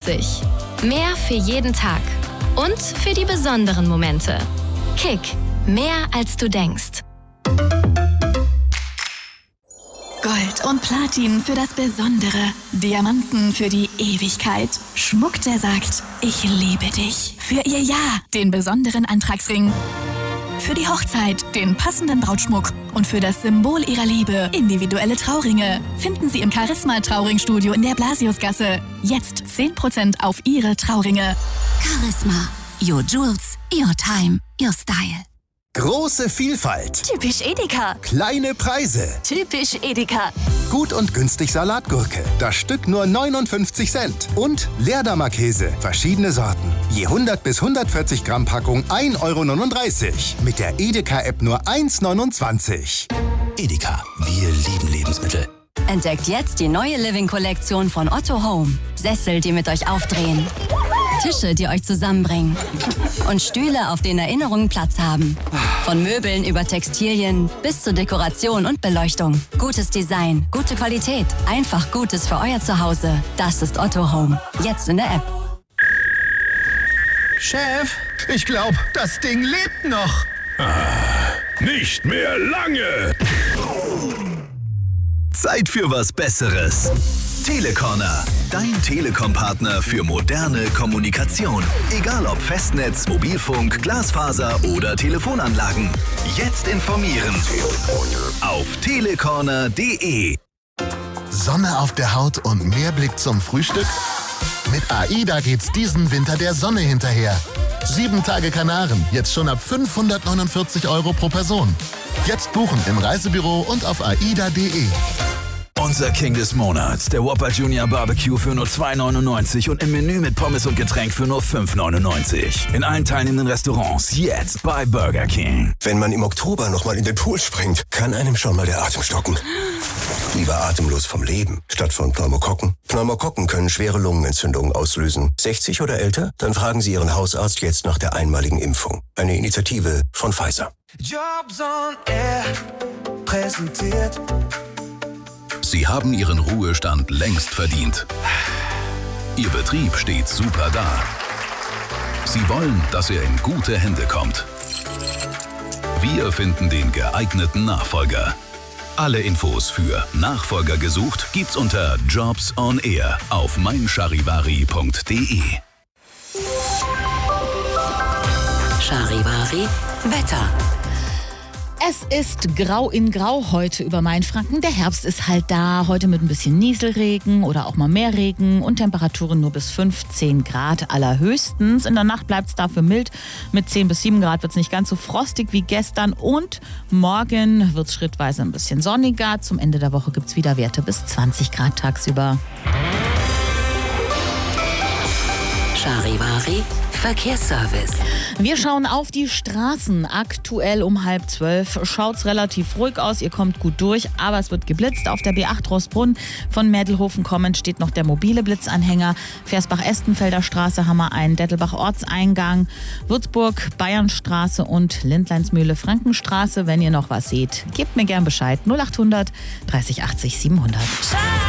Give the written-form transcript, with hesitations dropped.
3,99. Mehr für jeden Tag. Und für die besonderen Momente. Kick. Mehr als du denkst. Gold und Platin für das Besondere. Diamanten für die Ewigkeit. Schmuck, der sagt, ich liebe dich. Für ihr Ja, den besonderen Antragsring. Für die Hochzeit, den passenden Brautschmuck. Und für das Symbol ihrer Liebe, individuelle Trauringe. Finden Sie im Charisma Trauringstudio in der Blasiusgasse. Jetzt 10% auf Ihre Trauringe. Charisma. Your Jewels, your time, your style. Große Vielfalt. Typisch Edeka. Kleine Preise. Typisch Edeka. Gut und günstig Salatgurke. Das Stück nur 59 Cent. Und Leerdammer Käse. Verschiedene Sorten. Je 100 bis 140 Gramm Packung 1,39 Euro. Mit der Edeka-App nur 1,29 €. Edeka, wir lieben Lebensmittel. Entdeckt jetzt die neue Living-Kollektion von Otto Home. Sessel, die mit euch aufdrehen. Tische, die euch zusammenbringen. Und Stühle, auf denen Erinnerungen Platz haben. Von Möbeln über Textilien bis zur Dekoration und Beleuchtung. Gutes Design, gute Qualität. Einfach Gutes für euer Zuhause. Das ist Otto Home. Jetzt in der App. Chef, ich glaube, das Ding lebt noch. Nicht mehr lange. Zeit für was Besseres. Telecorner, dein Telekom-Partner für moderne Kommunikation. Egal ob Festnetz, Mobilfunk, Glasfaser oder Telefonanlagen. Jetzt informieren auf telecorner.de. Sonne auf der Haut und mehr Blick zum Frühstück? Mit AIDA geht's diesen Winter der Sonne hinterher. 7 Tage Kanaren, jetzt schon ab 549 € pro Person. Jetzt buchen im Reisebüro und auf aida.de. Unser King des Monats, der Whopper Junior Barbecue für nur 2,99 und im Menü mit Pommes und Getränk für nur 5,99. In allen teilnehmenden Restaurants, jetzt bei Burger King. Wenn man im Oktober nochmal in den Pool springt, kann einem schon mal der Atem stocken. Lieber atemlos vom Leben, statt von Pneumokokken. Pneumokokken können schwere Lungenentzündungen auslösen. 60 oder älter? Dann fragen Sie Ihren Hausarzt jetzt nach der einmaligen Impfung. Eine Initiative von Pfizer. Jobs on Air präsentiert. Sie haben Ihren Ruhestand längst verdient. Ihr Betrieb steht super da. Sie wollen, dass er in gute Hände kommt. Wir finden den geeigneten Nachfolger. Alle Infos für Nachfolger gesucht gibt's unter Jobs on Air auf meincharivari.de. Charivari Wetter. Es ist grau in grau heute über Mainfranken. Der Herbst ist halt da. Heute mit ein bisschen Nieselregen oder auch mal mehr Regen und Temperaturen nur bis 15 Grad allerhöchstens. In der Nacht bleibt es dafür mild. Mit 10 bis 7 Grad wird es nicht ganz so frostig wie gestern. Und morgen wird es schrittweise ein bisschen sonniger. Zum Ende der Woche gibt es wieder Werte bis 20 Grad tagsüber. Charivari Verkehrsservice. Wir schauen auf die Straßen. Aktuell um 11:30 schaut's relativ ruhig aus. Ihr kommt gut durch, aber es wird geblitzt. Auf der B8 Roßbrunn von Mädelhofen kommend steht noch der mobile Blitzanhänger. Versbach-Estenfelder Straße haben wir einen Dettelbach-Ortseingang. Würzburg, Bayernstraße und Lindleinsmühle Frankenstraße. Wenn ihr noch was seht, gebt mir gern Bescheid. 0800 30 80 700.